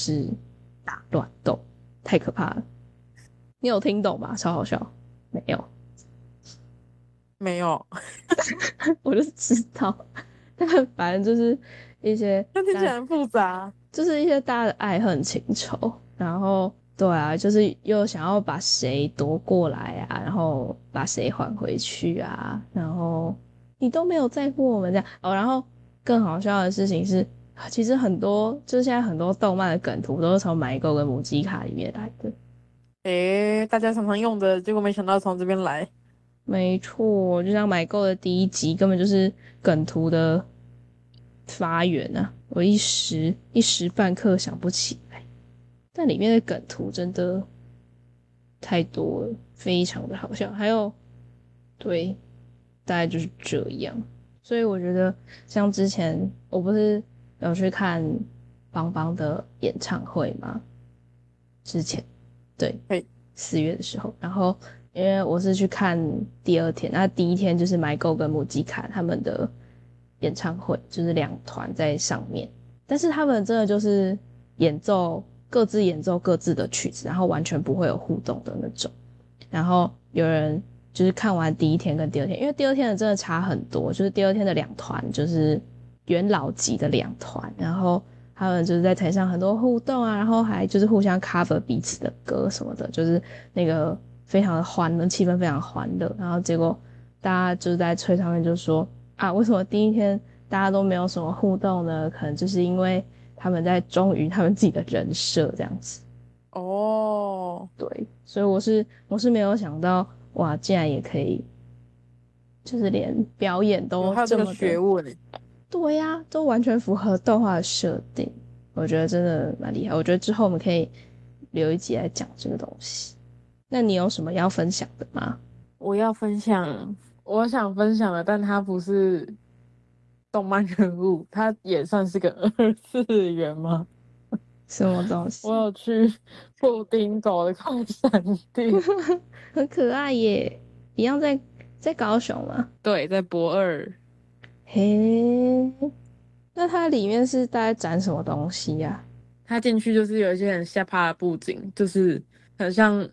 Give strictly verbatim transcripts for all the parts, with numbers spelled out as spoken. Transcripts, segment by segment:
是打乱斗，太可怕了。你有听懂吗？超好笑。没有。 没有。 我就知道，但反正就是一些大， 那听起来很复杂。 就是一些大家的爱恨情仇，然后对啊，就是又想要把谁夺过来啊，然后把谁还回去啊，然后你都没有在乎我们这样哦。然后更好笑的事情是，其实很多就是现在很多动漫的梗图都是从买购跟母鸡卡里面来的。 诶，大家常常用的，结果没想到从这边来。 没错，就像买购的第一集根本就是梗图的发源啊！我一时一时半刻想不起来，但里面的梗图真的太多了，非常的好笑。还有，对，大概就是这样。所以我觉得，像之前我不是有去看邦邦的演唱会吗？之前对， 嘿。 四月的时候，然后因为我是去看第二天，那第一天就是 MyGo 跟母鸡卡他们的演唱会，就是两团在上面，但是他们真的就是演奏各自演奏各自的曲子，然后完全不会有互动的那种。然后有人就是看完第一天跟第二天，因为第二天的真的差很多，就是第二天的两团就是元老级的两团，然后他们就是在台上很多互动啊，然后还就是互相 cover 彼此的歌什么的，就是那个非常的欢乐，气氛非常欢乐。然后结果大家就是在吹上面就说啊，为什么第一天大家都没有什么互动呢？可能就是因为他们在忠于他们自己的人设这样子。 哦。 对，所以我是我是没有想到，哇，竟然也可以，就是连表演有都还有这个这么的， 学问诶。 对呀、都完全符合动画的设定，我觉得真的蛮厉害。我觉得之后我们可以留一集来讲这个东西。那你有什么要分享的吗？ 我要分享，我想分享的，但它不是动漫人物，它也算是个二次元吗？ 什么东我西？ 有去布丁狗的快闪店。 很可爱耶，一样在在高雄吗？ 对，在博二。 嘿，那它里面是大概展什么东西呀、 它进去就是有一些很下趴的布景，就是很像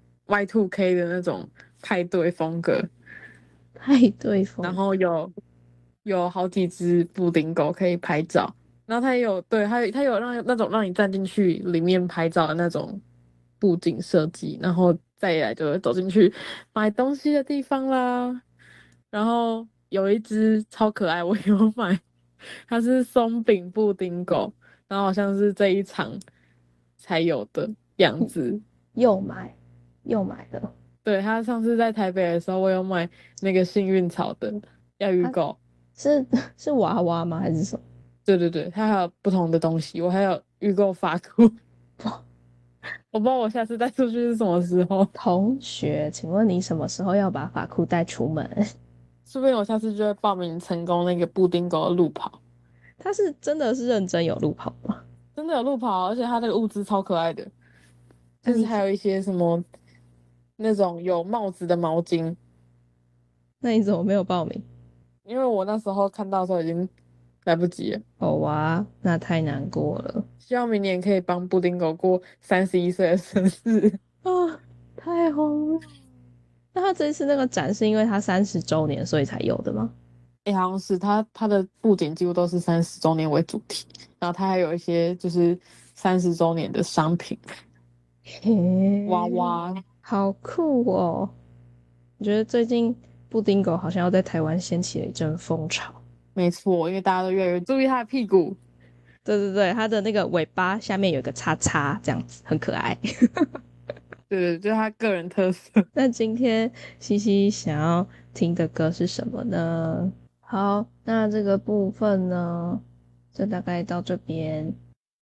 Y two K 的那种派对风格。 派对然风格。 后有有好几只布丁狗可以拍照，然后它也有，对，它有它有让那种让你站进去里面拍照的那种布景设计，然后再来就会走进去买东西的地方啦。然后有一只超可爱，我有买，它是松饼布丁狗，然后好像是这一场才有的样子。 又买又买了。 对，它上次在台北的时候，我有买那个幸运草的要预它购。 是是娃娃吗？还是什么？ 对对对，它还有不同的东西，我还有预购发库。我不知道我下次带出去是什么时候。 同学，请问你什么时候要把发裤带出门？ 说不定我下次就会报名成功那个布丁狗的路跑。 他是真的是认真有路跑吗？ 真的有路跑，而且它那个物资超可爱的，就是那你怎还有一些什么那种有帽子的毛巾。 那你怎么没有报名？ 因为我那时候看到的时候已经来不及了。 好哇，那太难过了希望明年可以帮布丁狗过三十一岁的生日。 啊，太红了。那他这一次那个展是因为他三十周年所以才有的吗？ 诶，好像是它它的布景几乎都是三十周年为主题，然后它还有一些就是三十周年的商品。娃嘿， 娃。 好酷哦！我觉得最近布丁狗好像要在台湾掀起了一阵风潮。 没错，因为大家都越来越注意它的屁股。 对对对，它的那个尾巴下面有一个叉叉，这样子很可爱。 对对，就是它个人特色。 那今天西西想要听的歌是什么呢？好，那这个部分呢，就大概到这边。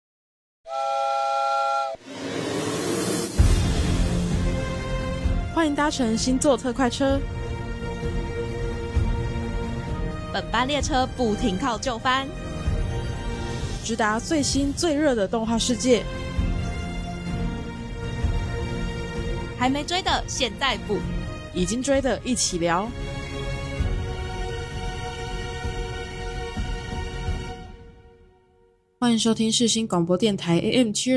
欢迎搭乘星座特快车。 本班列车不停靠就番， 直达最新最热的动画世界。 还没追的现在补， 已经追的一起聊。欢迎收听世新广播电台 A M 七